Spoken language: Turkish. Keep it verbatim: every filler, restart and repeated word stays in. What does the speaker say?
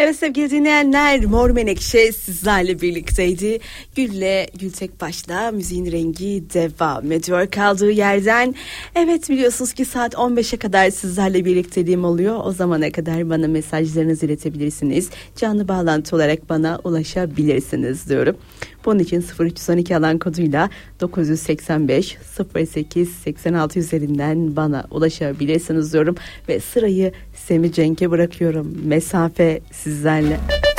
Evet sevgili dinleyenler, Mor Menekşe sizlerle birlikteydi. Gül'le Gül Tekbaş'la müziğin rengi devam ediyor kaldığı yerden. Evet, biliyorsunuz ki saat on beşe kadar sizlerle birlikteliğim oluyor. O zamana kadar bana mesajlarınızı iletebilirsiniz. Canlı bağlantı olarak bana ulaşabilirsiniz diyorum. Bunun için sıfır üç on iki alan koduyla dokuz yüz seksen beş sıfır sekiz seksen altı üzerinden bana ulaşabilirsiniz diyorum. Ve sırayı Semih Cenk'e bırakıyorum. Mesafe sizlerle.